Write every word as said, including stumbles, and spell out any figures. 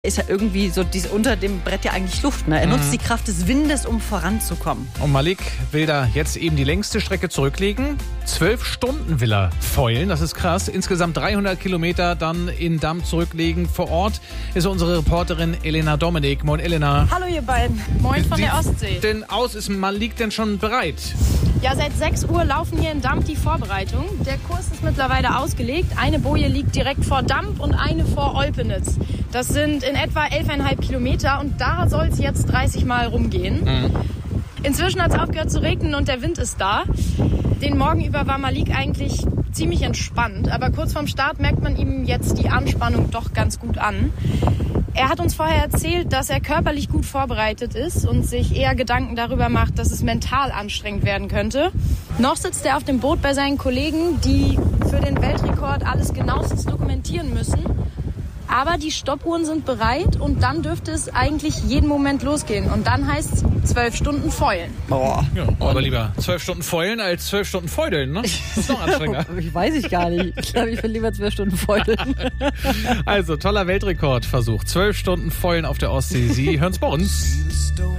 Ist ja irgendwie so dies, unter dem Brett ja eigentlich Luft. Ne? Er Mhm. nutzt die Kraft des Windes, um voranzukommen. Und Malik will da jetzt eben die längste Strecke zurücklegen. Zwölf Stunden will er feulen, das ist krass. Insgesamt dreihundert Kilometer dann in Damm zurücklegen. Vor Ort ist unsere Reporterin Elena Dominik. Moin Elena. Hallo ihr beiden. Moin von Wie der sieht's Ostsee. denn aus? Ist Malik denn schon bereit? Ja, seit sechs Uhr laufen hier in Damp die Vorbereitungen. Der Kurs ist mittlerweile ausgelegt. Eine Boje liegt direkt vor Damp und eine vor Olpenitz. Das sind in etwa elfeinhalb Kilometer und da soll es jetzt dreißig Mal rumgehen. Mhm. Inzwischen hat es aufgehört zu regnen und der Wind ist da. Den Morgen über war Malik eigentlich ziemlich entspannt, aber kurz vorm Start merkt man ihm jetzt die Anspannung doch ganz gut an. Er hat uns vorher erzählt, dass er körperlich gut vorbereitet ist und sich eher Gedanken darüber macht, dass es mental anstrengend werden könnte. Noch sitzt er auf dem Boot bei seinen Kollegen, die für den Weltrekord alles genauestens dokumentieren müssen. Aber die Stoppuhren sind bereit und dann dürfte es eigentlich jeden Moment losgehen. Und dann heißt es zwölf Stunden feulen. Boah. Ja, aber lieber zwölf Stunden feulen als zwölf Stunden feudeln, ne? Das ist noch anstrengender. Ich weiß ich gar nicht. Ich glaube, ich will lieber zwölf Stunden feulen. Also, toller Weltrekordversuch. Zwölf Stunden feulen auf der Ostsee. Sie hören's bei uns.